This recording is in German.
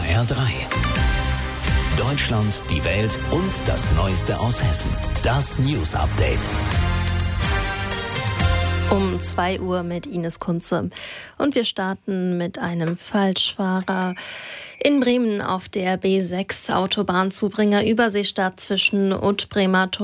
HR3. Deutschland, die Welt und das Neueste aus Hessen. Das News Update. Um 2 Uhr mit Ines Kunze. Und wir starten mit einem Falschfahrer in Bremen auf der B6 Autobahnzubringer Überseestadt zwischen Ut-Bremer